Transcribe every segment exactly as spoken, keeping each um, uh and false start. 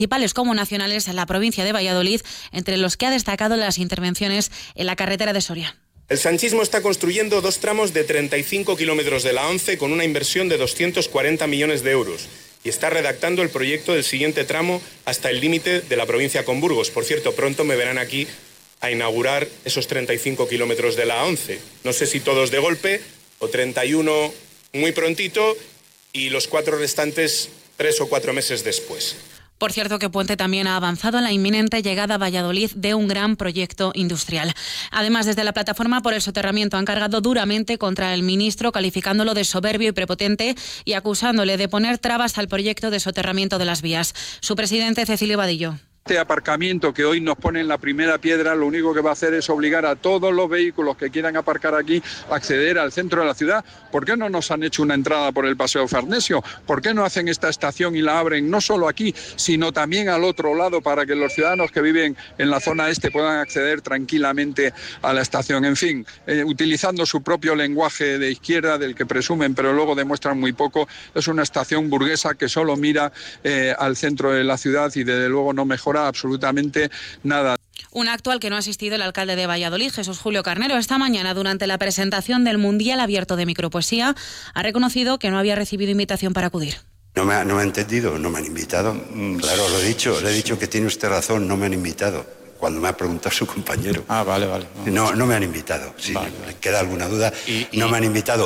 municipales como nacionales en la provincia de Valladolid, entre los que ha destacado las intervenciones en la carretera de Soria. El sanchismo está construyendo dos tramos de treinta y cinco kilómetros de la A once con una inversión de doscientos cuarenta millones de euros y está redactando el proyecto del siguiente tramo hasta el límite de la provincia con Burgos. Por cierto, pronto me verán aquí a inaugurar esos treinta y cinco kilómetros de la A once. No sé si todos de golpe o treinta y uno muy prontito y los cuatro restantes tres o cuatro meses después. Por cierto, que Puente también ha avanzado en la inminente llegada a Valladolid de un gran proyecto industrial. Además, desde la plataforma por el soterramiento han cargado duramente contra el ministro, calificándolo de soberbio y prepotente y acusándole de poner trabas al proyecto de soterramiento de las vías. Su presidente, Cecilio Vadillo. Este aparcamiento que hoy nos ponen la primera piedra, lo único que va a hacer es obligar a todos los vehículos que quieran aparcar aquí a acceder al centro de la ciudad. ¿Por qué no nos han hecho una entrada por el Paseo Farnesio? ¿Por qué no hacen esta estación y la abren no solo aquí, sino también al otro lado para que los ciudadanos que viven en la zona este puedan acceder tranquilamente a la estación? En fin, eh, utilizando su propio lenguaje de izquierda, del que presumen, pero luego demuestran muy poco. Es una estación burguesa que solo mira eh, al centro de la ciudad y desde luego no mejora absolutamente nada. Un acto al que no ha asistido el alcalde de Valladolid, Jesús Julio Carnero. Esta mañana, durante la presentación del Mundial Abierto de Micropoesía, ha reconocido que no había recibido invitación para acudir. No me ha, no me ha entendido, no me han invitado. Claro, lo he dicho, le he dicho que tiene usted razón, no me han invitado. Cuando me ha preguntado su compañero. Ah, vale, vale. No, no me han invitado. Si vale, vale. queda alguna duda, y, y... no me han invitado.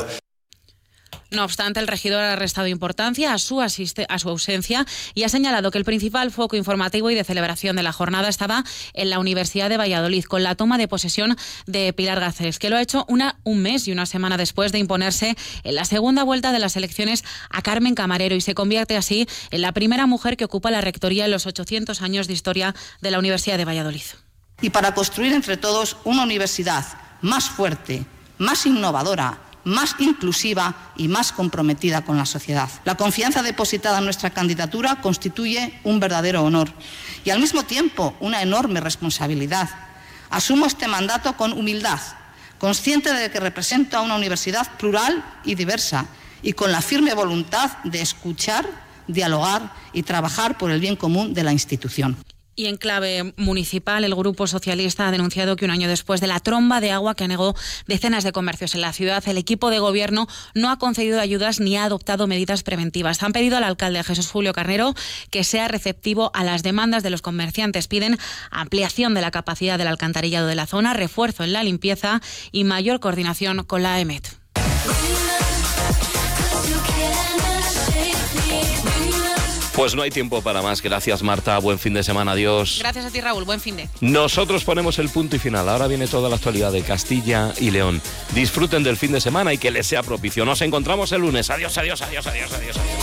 No obstante, el regidor ha restado importancia a su, asiste, a su ausencia y ha señalado que el principal foco informativo y de celebración de la jornada estaba en la Universidad de Valladolid, con la toma de posesión de Pilar Garcés, que lo ha hecho una, un mes y una semana después de imponerse en la segunda vuelta de las elecciones a Carmen Camarero, y se convierte así en la primera mujer que ocupa la rectoría en los ochocientos años de historia de la Universidad de Valladolid. Y para construir entre todos una universidad más fuerte, más innovadora, más inclusiva y más comprometida con la sociedad. La confianza depositada en nuestra candidatura constituye un verdadero honor y al mismo tiempo una enorme responsabilidad. Asumo este mandato con humildad, consciente de que represento a una universidad plural y diversa y con la firme voluntad de escuchar, dialogar y trabajar por el bien común de la institución. Y en clave municipal, el Grupo Socialista ha denunciado que un año después de la tromba de agua que anegó decenas de comercios en la ciudad, el equipo de gobierno no ha concedido ayudas ni ha adoptado medidas preventivas. Han pedido al alcalde Jesús Julio Carnero que sea receptivo a las demandas de los comerciantes. Piden ampliación de la capacidad del alcantarillado de la zona, refuerzo en la limpieza y mayor coordinación con la EMET. Pues no hay tiempo para más. Gracias, Marta. Buen fin de semana. Adiós. Gracias a ti, Raúl. Buen fin de. Nosotros ponemos el punto y final. Ahora viene toda la actualidad de Castilla y León. Disfruten del fin de semana y que les sea propicio. Nos encontramos el lunes. Adiós, adiós, adiós, adiós, adiós, adiós.